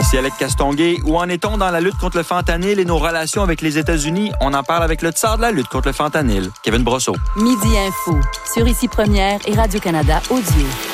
Ici Alec Castonguay. Où en est-on dans la lutte contre le fentanyl et nos relations avec les États-Unis? On en parle avec le tsar de la lutte contre le fentanyl, Kevin Brosseau. Midi Info, sur Ici Première et Radio-Canada Audio.